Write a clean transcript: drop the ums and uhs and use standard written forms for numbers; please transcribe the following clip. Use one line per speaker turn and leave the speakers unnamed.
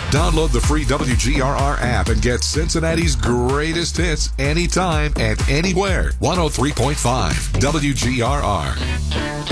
Download the free WGRR app and get Cincinnati's greatest hits anytime and anywhere. 103.5 WGRR.